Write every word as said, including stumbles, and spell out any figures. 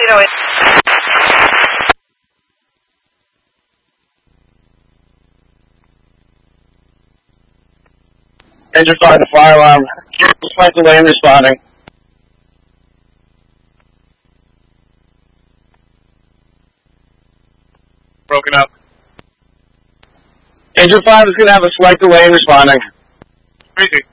know it. Engine five, the fire alarm. Slight delay in responding. Broken up. Engine five is going to have a slight delay in responding. Crazy.